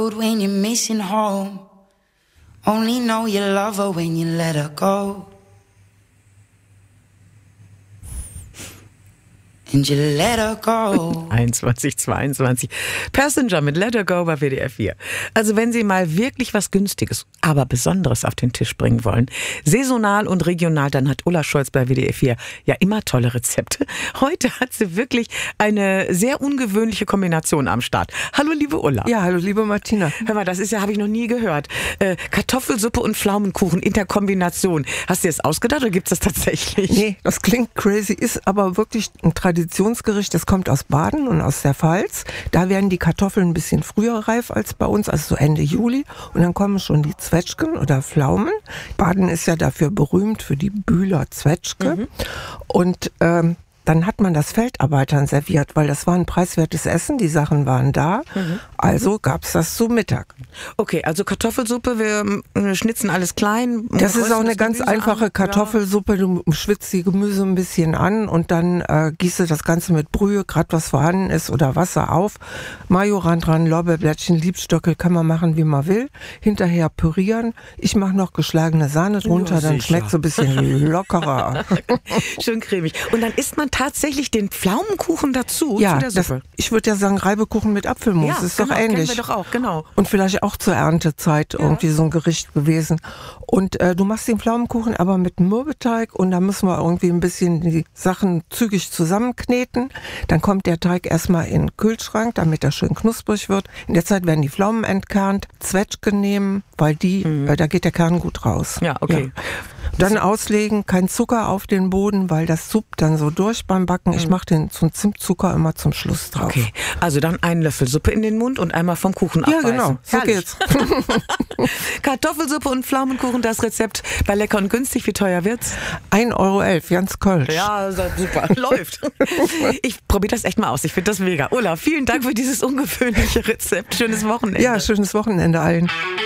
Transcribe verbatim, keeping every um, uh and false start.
When you're missing home, only know you love her when you let her go. And you let her go. einundzwanzig zweiundzwanzig. Passenger mit Let Her Go bei W D R vier. Also wenn Sie mal wirklich was Günstiges, aber Besonderes auf den Tisch bringen wollen, saisonal und regional, dann hat Ulla Scholz bei W D R vier ja immer tolle Rezepte. Heute hat sie wirklich eine sehr ungewöhnliche Kombination am Start. Hallo liebe Ulla. Ja, hallo liebe Martina. Hör mal, das ist ja, habe ich noch nie gehört. Äh, Kartoffelsuppe und Pflaumenkuchen in der Kombination. Hast du das ausgedacht oder gibt es das tatsächlich? Nee, das klingt crazy, ist aber wirklich ein Traditionsgericht. Das kommt aus Baden und aus der Pfalz. Da werden die Kartoffeln ein bisschen früher reif als bei uns, also so Ende Juli. Und dann kommen schon die Zwetschgen oder Pflaumen. Baden ist ja dafür berühmt, für die Bühler Zwetschge. Mhm. Und ähm, dann hat man das Feldarbeitern serviert, weil das war ein preiswertes Essen, die Sachen waren da, mhm. also gab es das zu Mittag. Okay, also Kartoffelsuppe, wir schnitzen alles klein. Das ist auch eine ganz Gemüse einfache an, Kartoffelsuppe, du schwitzt die Gemüse ein bisschen an und dann äh, gießt du das Ganze mit Brühe, gerade was vorhanden ist, oder Wasser auf, Majoran dran, Lorbeerblättchen, Liebstöckel, kann man machen, wie man will, hinterher pürieren. Ich mache noch geschlagene Sahne drunter, ja, dann schmeckt so ein bisschen lockerer. Schön cremig. Und dann isst man tatsächlich den Pflaumenkuchen dazu ja, zu der Suppe? Das, ich würde ja sagen Reibekuchen mit Apfelmus, ja, ist genau, doch ähnlich. Kennen wir doch auch, genau. Und vielleicht auch zur Erntezeit ja. irgendwie so ein Gericht gewesen. Und äh, du machst den Pflaumenkuchen aber mit Mürbeteig und da müssen wir irgendwie ein bisschen die Sachen zügig zusammenkneten. Dann kommt der Teig erstmal in den Kühlschrank, damit er schön knusprig wird. In der Zeit werden die Pflaumen entkernt, Zwetschgen nehmen, weil die, mhm. äh, da geht der Kern gut raus. Ja, okay. Ja. Dann auslegen, kein Zucker auf den Boden, weil das suppt dann so durch beim Backen. Ich mache den zum Zimtzucker immer zum Schluss drauf. Okay, also dann einen Löffel Suppe in den Mund und einmal vom Kuchen abbeißen. Ja, genau, so Herrlich. geht's. Kartoffelsuppe und Pflaumenkuchen, das Rezept bei Lecker und Günstig. Wie teuer wird's? ein Euro elf, ganz Kölsch. Ja, super, läuft. Ich probiere das echt mal aus, ich finde das mega. Ulla, vielen Dank für dieses ungewöhnliche Rezept. Schönes Wochenende. Ja, schönes Wochenende allen.